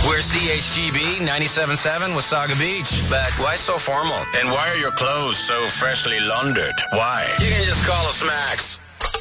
We're CHGB 97.7 Wasaga Beach. But why so formal? And why are your clothes so freshly laundered? Why? You can just call us Max.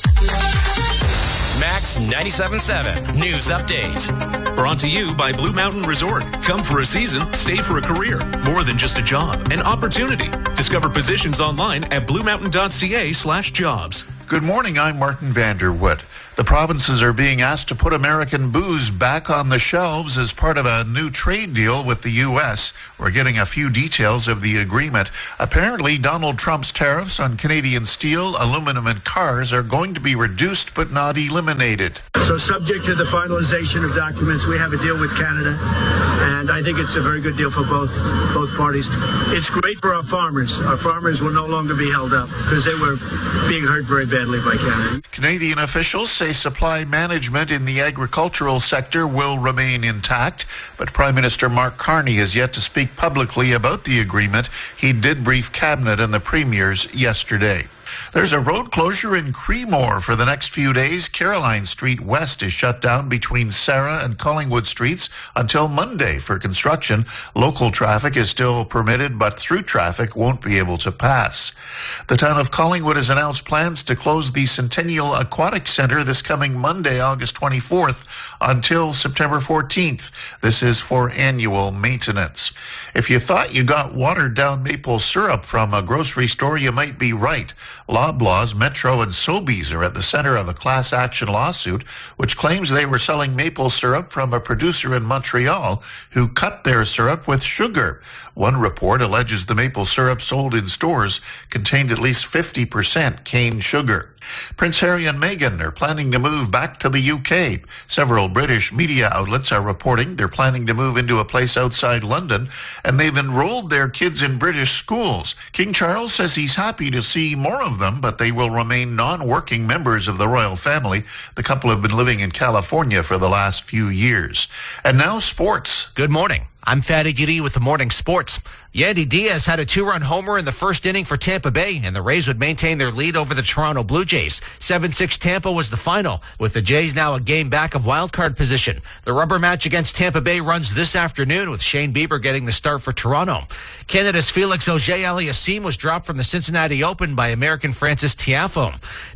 Max 97.7 News Update. Brought to you by Blue Mountain Resort. Come for a season, stay for a career. More than just a job, an opportunity. Discover positions online at bluemountain.ca/jobs. Good morning, I'm Martin Vanderwood. The provinces are being asked to put American booze back on the shelves as part of a new trade deal with the U.S. We're getting a few details of the agreement. Apparently, Donald Trump's tariffs on Canadian steel, aluminum, and cars are going to be reduced but not eliminated. So subject to the finalization of documents, we have a deal with Canada, and I think it's a very good deal for both parties. It's great for our farmers. Our farmers will no longer be held up because they were being hurt very badly by Canada. Canadian officials say supply management in the agricultural sector will remain intact, but Prime Minister Mark Carney has yet to speak publicly about the agreement. He did brief Cabinet and the Premiers yesterday. There's a road closure in Creemore for the next few days. Caroline Street West is shut down between Sarah and Collingwood Streets until Monday for construction. Local traffic is still permitted, but through traffic won't be able to pass. The town of Collingwood has announced plans to close the Centennial Aquatic Centre this coming Monday, August 24th, until September 14th. This is for annual maintenance. If you thought you got watered-down maple syrup from a grocery store, you might be right. Loblaws, Metro, and Sobeys are at the center of a class action lawsuit which claims they were selling maple syrup from a producer in Montreal who cut their syrup with sugar. One report alleges the maple syrup sold in stores contained at least 50% cane sugar. Prince Harry and Meghan are planning to move back to the UK. Several British media outlets are reporting they're planning to move into a place outside London, and they've enrolled their kids in British schools. King Charles says he's happy to see more of them, but they will remain non-working members of the royal family. The couple have been living in California for the last few years. And now sports. Good morning. I'm Fatty Giddy with the morning sports. Yandy Diaz had a 2-run homer in the first inning for Tampa Bay, and the Rays would maintain their lead over the Toronto Blue Jays. 7-6 Tampa was the final, with the Jays now a game back of wildcard position. The rubber match against Tampa Bay runs this afternoon, with Shane Bieber getting the start for Toronto. Canada's Felix Auger-Aliassime was dropped from the Cincinnati Open by American Francis Tiafoe.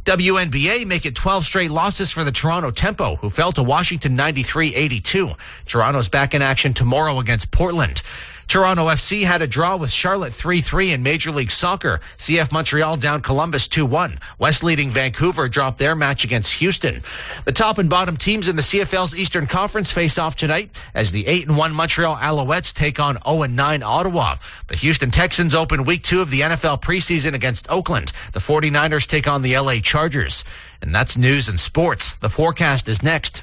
WNBA make it 12 straight losses for the Toronto Tempo, who fell to Washington 93-82. Toronto's back in action tomorrow against Portland. Toronto FC had a draw with Charlotte 3-3 in Major League Soccer. CF Montreal down Columbus 2-1. West leading Vancouver dropped their match against Houston. The top and bottom teams in the CFL's Eastern Conference face off tonight as the 8-1 Montreal Alouettes take on 0-9 Ottawa. The Houston Texans open week 2 of the NFL preseason against Oakland. The 49ers take on the LA Chargers. And that's news and sports. The forecast is next.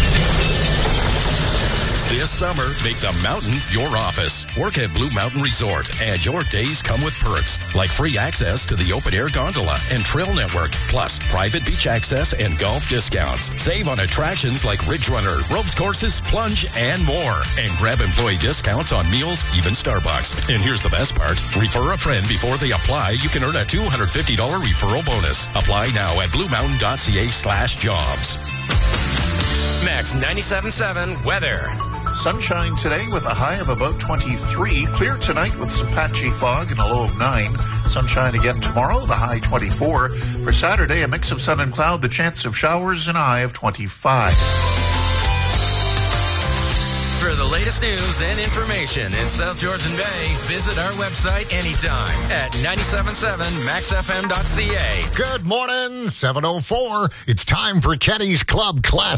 This summer, make the mountain your office. Work at Blue Mountain Resort, and your days come with perks like free access to the open-air gondola and trail network, plus private beach access and golf discounts. Save on attractions like Ridge Runner, ropes courses, plunge, and more. And grab employee discounts on meals, even Starbucks. And here's the best part. Refer a friend before they apply. You can earn a $250 referral bonus. Apply now at bluemountain.ca/jobs. Max 97.7 weather. Sunshine today with a high of about 23. Clear tonight with some patchy fog and a low of 9. Sunshine again tomorrow, the high 24. For Saturday, a mix of sun and cloud, the chance of showers and a high of 25. For the latest news and information in South Georgian Bay, visit our website anytime at 97.7maxfm.ca. Good morning, 7:04. It's time for Kenny's Club Class.